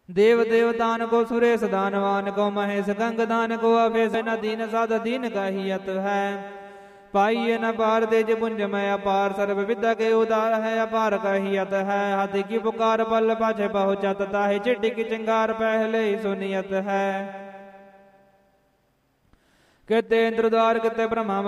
देव देवतान को सुरेश दानवान को महेश गंग दान को अभेश न दीन साध दीन कहियत है। पाइये न पार तेज पुंज में अपार सर्व विद्या के उदार है अपार कहियत है। हाथी की पुकार पल पाछे पहुँचत ताहि चिट्ठी की चिंगार पहले ही सुनियत है। कहते इंद्र द्वार कहते ब्रह्मा